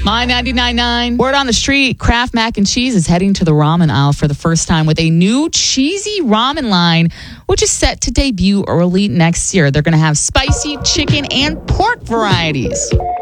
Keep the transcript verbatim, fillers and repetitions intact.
My ninety-nine point nine. Word on the street, Kraft Mac and Cheese is heading to the ramen aisle for the first time with a new cheesy ramen line, which is set to debut early next year. They're going to have spicy chicken and pork varieties.